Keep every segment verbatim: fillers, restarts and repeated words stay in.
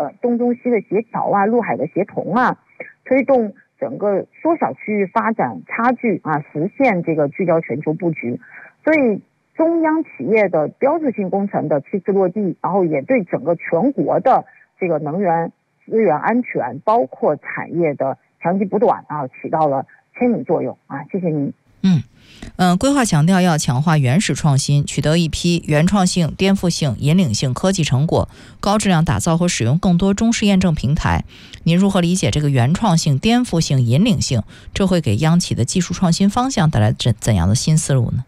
的东中西的协调啊，陆海的协同啊，推动整个缩小区域发展差距啊，实现这个聚焦全球布局。所以中央企业的标志性工程的批次落地，然后也对整个全国的这个能源资源安全，包括产业的强基补短啊，起到了牵引作用啊。谢谢您。 嗯嗯，规划强调要强化原始创新，取得一批原创性、颠覆性、引领性科技成果，高质量打造和使用更多中式验证平台。您如何理解这个原创性、颠覆性、引领性？这会给央企的技术创新方向带来怎怎样的新思路呢？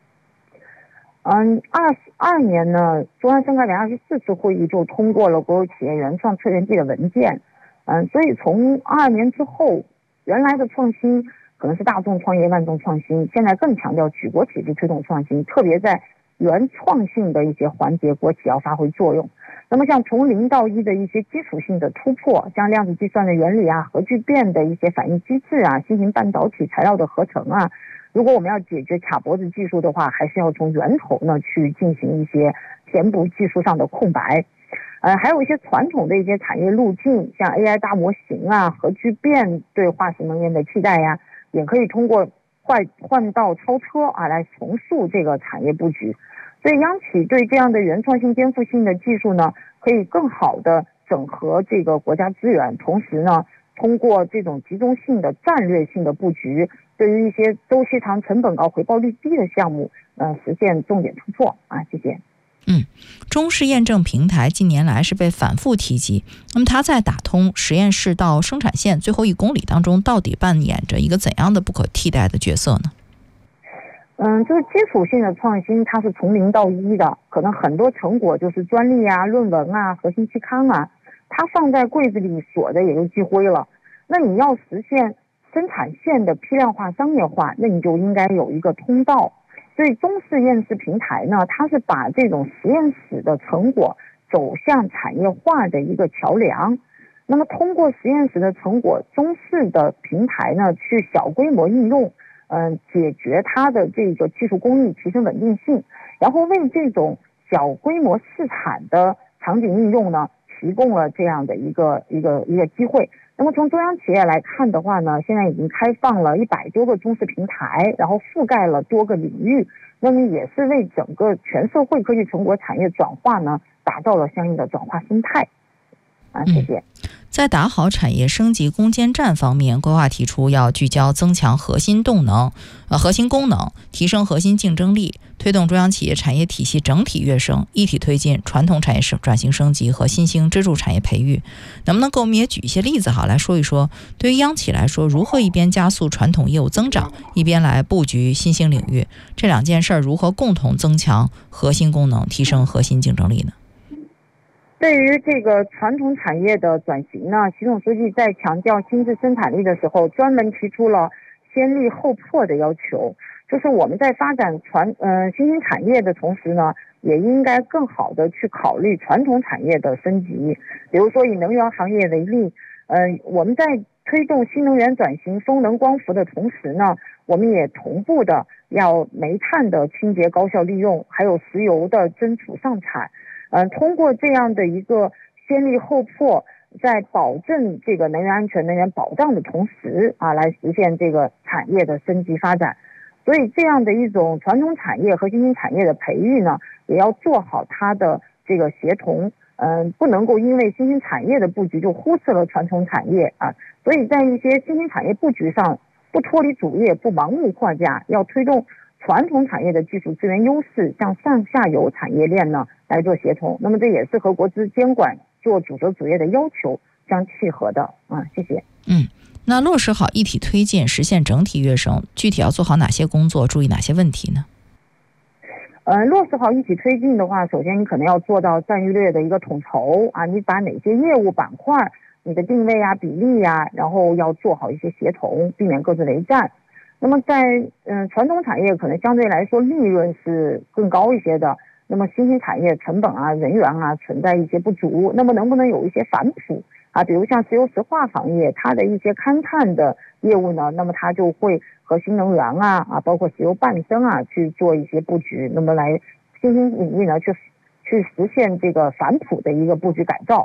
嗯，二二年呢，中央三个联二十四次会议就通过了国有企业原创策源地的文件。嗯，所以从二二年之后，原来的创新可能是大众创业万众创新，现在更强调举国体制推动创新，特别在原创性的一些环节，国企要发挥作用。那么像从零到一的一些基础性的突破，像量子计算的原理啊、核聚变的一些反应机制啊、新型半导体材料的合成啊，如果我们要解决卡脖子技术的话，还是要从源头呢去进行一些填补技术上的空白。呃，还有一些传统的一些产业路径，像 A I 大模型啊、核聚变对化石能源的替代呀、啊，也可以通过换换道超车啊来重塑这个产业布局。所以央企对这样的原创性、颠覆性的技术呢，可以更好的整合这个国家资源，同时呢，通过这种集中性的战略性的布局，对于一些周期长、成本高、回报率低的项目，呃，实现重点突破啊。谢谢。 嗯，中式验证平台近年来是被反复提及。那么它在打通实验室到生产线最后一公里当中，到底扮演着一个怎样的不可替代的角色呢？ 嗯，就是基础性的创新，它是从零到一的，可能很多成果就是专利啊、论文啊、核心期刊啊，它放在柜子里锁着也就积灰了。那你要实现生产线的批量化、商业化，那你就应该有一个通道。所以中式验试平台呢，它是把这种实验室的成果走向产业化的一个桥梁。那么通过实验室的成果，中式的平台呢，去小规模应用，嗯、呃，解决它的这个技术工艺，提升稳定性，然后为这种小规模试产的场景应用呢，提供了这样的一个一个一个机会。那么从中央企业来看的话呢，现在已经开放了一百多个中式平台，然后覆盖了多个领域，那么也是为整个全社会科技成果产业转化呢，打造了相应的转化生态。啊，谢谢。 嗯，在打好产业升级攻坚战方面，规划提出要聚焦增强核心动能、呃核心功能，提升核心竞争力，推动中央企业产业体系整体跃升，一体推进传统产业转型升级和新兴支柱产业培育。能不能给我们也举一些例子好来说一说，对于央企来说，如何一边加速传统业务增长，一边来布局新兴领域？这两件事儿如何共同增强核心功能，提升核心竞争力呢？ 对于这个传统产业的转型呢，习总书记在强调新质生产力的时候，专门提出了先立后破的要求，就是我们在发展传呃新兴产业的同时呢，也应该更好的去考虑传统产业的升级。比如说以能源行业为例，呃，我们在推动新能源转型、风能光伏的同时呢，我们也同步的要煤炭的清洁高效利用，还有石油的增储上产。嗯、呃，通过这样的一个先立后破，在保证这个能源安全、能源保障的同时啊，来实现这个产业的升级发展。所以这样的一种传统产业和新兴产业的培育呢，也要做好它的这个协同，嗯、呃，不能够因为新兴产业的布局就忽视了传统产业啊。所以在一些新兴产业布局上，不脱离主业，不盲目扩架，要推动传统产业的技术资源优势向上下游产业链呢来做协同。那么这也是和国资监管做主责主业的要求相契合的啊。谢谢。 嗯，那落实好一体推进，实现整体跃升，具体要做好哪些工作，注意哪些问题呢？ 呃，落实好一体推进的话，首先你可能要做到战略的一个统筹啊，你把哪些业务板块，你的定位啊、比例啊，然后要做好一些协同，避免各自为战。那么在嗯、呃、传统产业可能相对来说利润是更高一些的，那么新兴产业成本啊、人员啊存在一些不足，那么能不能有一些反哺啊？比如像石油石化行业，它的一些勘探的业务呢，那么它就会和新能源啊啊，包括石油伴生啊去做一些布局，那么来新兴领域呢去去实现这个反哺的一个布局改造。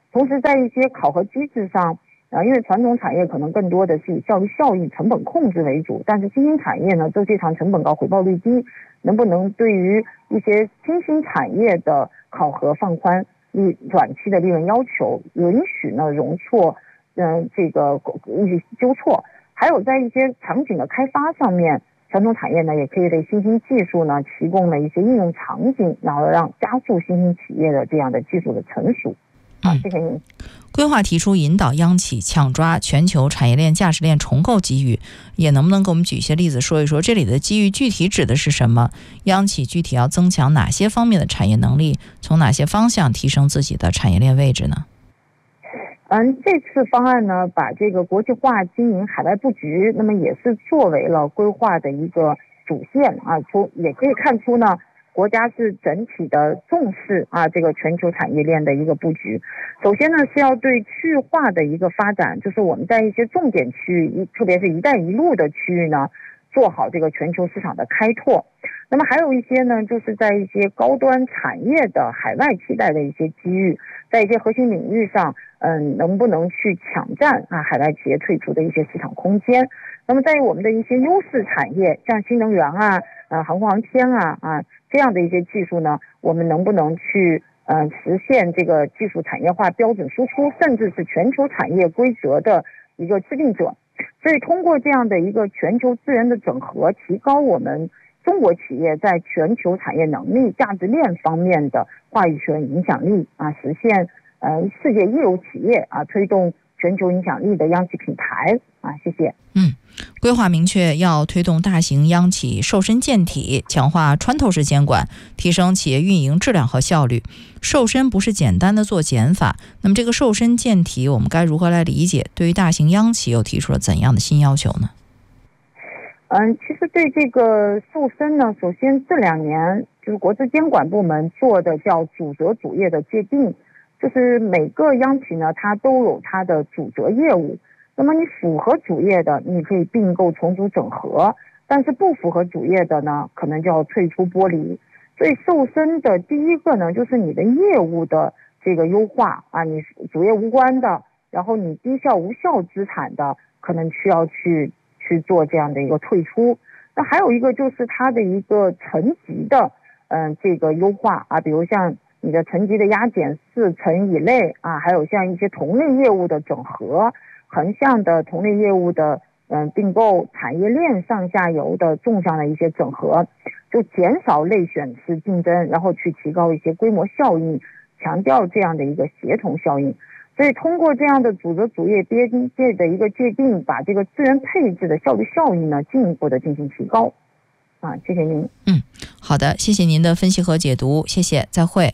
同时在一些考核机制上，啊，因为传统产业可能更多的是以效率效益、成本控制为主，但是新兴产业呢，周期长、成本高、回报率低，能不能对于一些新兴产业的考核放宽利短期的利润要求，允许呢容错，嗯、呃，这个纠错，还有在一些场景的开发上面，传统产业呢也可以为新兴技术呢提供了一些应用场景，然后让加速新兴企业的这样的技术的成熟。好，谢谢您。 规划提出引导央企抢抓全球产业链价值链重构机遇，也能不能给我们举一些例子，说一说这里的机遇具体指的是什么？央企具体要增强哪些方面的产业能力？从哪些方向提升自己的产业链位置呢？ 嗯，这次方案呢，把这个国际化经营海外布局，那么也是作为了规划的一个主线啊，从也可以看出呢，国家是整体的重视啊，这个全球产业链的一个布局。首先呢，是要对区域化的一个发展，就是我们在一些重点区域，特别是一带一路的区域呢，做好这个全球市场的开拓。那么还有一些呢，就是在一些高端产业的海外替代的一些机遇，在一些核心领域上，嗯，能不能去抢占啊海外企业退出的一些市场空间？那么在于我们的一些优势产业，像新能源啊、呃航空航天啊啊这样的一些技术呢，我们能不能去嗯、呃、实现这个技术产业化标准输出，甚至是全球产业规则的一个制定者？所以通过这样的一个全球资源的整合，提高我们中国企业在全球产业能力、价值链方面的话语权影响力啊，实现呃世界一流企业啊，推动全球影响力的央企品牌啊，谢谢。 嗯，规划明确要推动大型央企瘦身健体，强化穿透式监管，提升企业运营质量和效率。瘦身不是简单的做减法，那么这个瘦身健体我们该如何来理解？对于大型央企又提出了怎样的新要求呢？ 嗯，其实对这个瘦身呢，首先这两年就是国资监管部门做的叫主责主业的界定，就是每个央企呢，它都有它的主责业务。那么你符合主业的，你可以并购重组整合，但是不符合主业的呢，可能就要退出剥离。所以瘦身的第一个呢，就是你的业务的这个优化啊，你主业无关的，然后你低效无效资产的，可能需要去去做这样的一个退出。那还有一个就是它的一个层级的嗯、呃、这个优化啊，比如像你的层级的压减四层以内啊，还有像一些同类业务的整合，横向的同类业务的嗯、呃、并购，产业链上下游的纵向的一些整合，就减少类选式竞争，然后去提高一些规模效应，强调这样的一个协同效应。所以通过这样的主责主业边界的一个界定，把这个资源配置的效率效益呢进一步的进行提高。啊，谢谢您。 嗯，好的，谢谢您的分析和解读，谢谢，再会。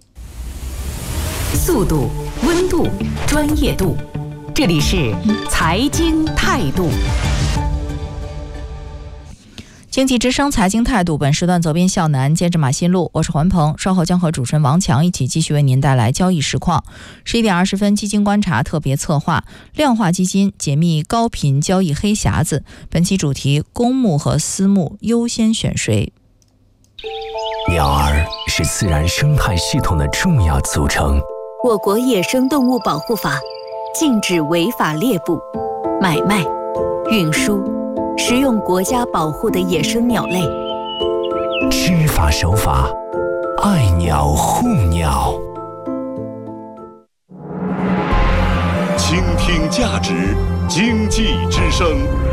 速度、温度、专业度，这里是财经态度。 经济之声财经态度，本时段责编向南，监制马新路，我是环鹏，稍后将和主持人王强一起继续为您带来交易实况。十一点二十分，基金观察特别策划，量化基金解密高频交易黑匣子。本期主题：公募和私募优先选谁？ 鸟儿是自然生态系统的重要组成。 我国野生动物保护法禁止违法猎捕、买卖、运输、食用国家保护的野生鸟类。 知法守法，爱鸟护鸟。 倾听价值，经济之声。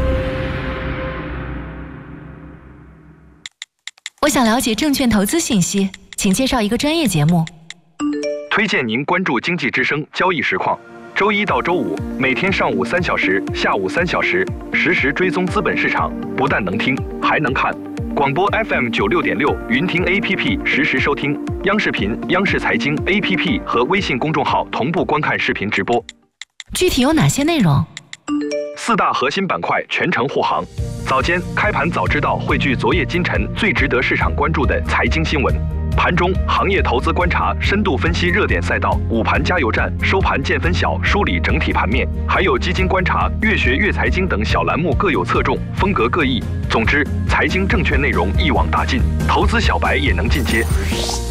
我想了解证券投资信息，请介绍一个专业节目。 推荐您关注经济之声交易实况，周一到周五每天上午三小时、下午三小时，实时追踪资本市场，不但能听，还能看。广播 F M 九六点六，云听 A P P 实时收听，央视频、央视财经 A P P 和微信公众号同步观看视频直播。 具体有哪些内容？ 四大核心板块全程护航。早间开盘早知道汇聚昨夜今晨最值得市场关注的财经新闻。盘中行业投资观察，深度分析热点赛道，午盘加油站，收盘见分晓，梳理整体盘面，还有基金观察、越学越财经等小栏目各有侧重，风格各异。总之，财经证券内容一网打尽，投资小白也能进阶。